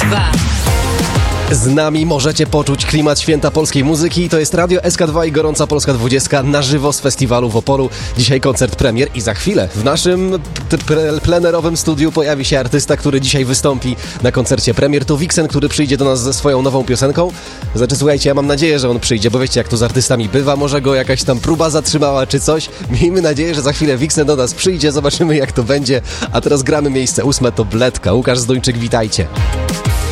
SK2. Z nami możecie poczuć klimat święta polskiej muzyki. To jest Radio SK2 i Gorąca Polska 20 na żywo z festiwalu w Opolu. Dzisiaj koncert premier i za chwilę w naszym plenerowym studiu pojawi się artysta, który dzisiaj wystąpi na koncercie premier. To Vixen, który przyjdzie do nas ze swoją nową piosenką. Znaczy, słuchajcie, ja mam nadzieję, że on przyjdzie, bo wiecie, jak to z artystami bywa. Może go jakaś tam próba zatrzymała czy coś. Miejmy nadzieję, że za chwilę Vixen do nas przyjdzie. Zobaczymy, jak to będzie. A teraz gramy miejsce 8. To Bledka. Łukasz Zduńczyk, witajcie.